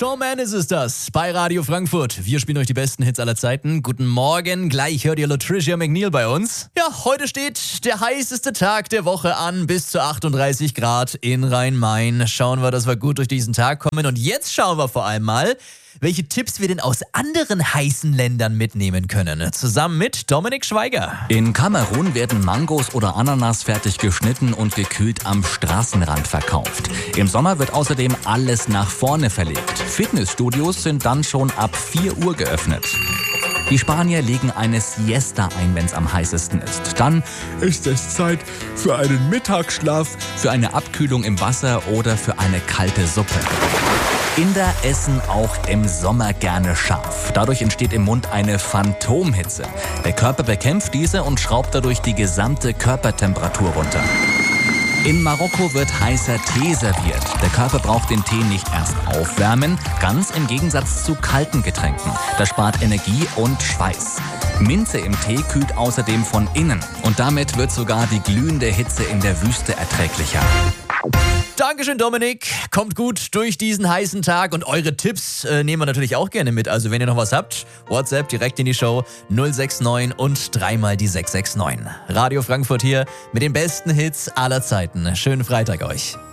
Showman ist es das bei Radio Frankfurt. Wir spielen euch die besten Hits aller Zeiten. Guten Morgen, gleich hört ihr Latricia McNeil bei uns. Ja, heute steht der heißeste Tag der Woche an, bis zu 38 Grad in Rhein-Main. Schauen wir, dass wir gut durch diesen Tag kommen. Und jetzt schauen wir vor allem mal, welche Tipps wir denn aus anderen heißen Ländern mitnehmen können. Zusammen mit Dominik Schweiger. In Kamerun werden Mangos oder Ananas fertig geschnitten und gekühlt am Straßenrand verkauft. Im Sommer wird außerdem alles nach vorne verlegt. Fitnessstudios sind dann schon ab 4 Uhr geöffnet. Die Spanier legen eine Siesta ein, wenn es am heißesten ist. Dann ist es Zeit für einen Mittagsschlaf, für eine Abkühlung im Wasser oder für eine kalte Suppe. Inder essen auch im Sommer gerne scharf. Dadurch entsteht im Mund eine Phantomhitze. Der Körper bekämpft diese und schraubt dadurch die gesamte Körpertemperatur runter. In Marokko wird heißer Tee serviert. Der Körper braucht den Tee nicht erst aufwärmen, ganz im Gegensatz zu kalten Getränken. Das spart Energie und Schweiß. Minze im Tee kühlt außerdem von innen. Und damit wird sogar die glühende Hitze in der Wüste erträglicher. Dankeschön, Dominik. Kommt gut durch diesen heißen Tag und eure Tipps nehmen wir natürlich auch gerne mit. Also wenn ihr noch was habt, WhatsApp direkt in die Show 069 und dreimal die 669. Radio Frankfurt hier mit den besten Hits aller Zeiten. Schönen Freitag euch.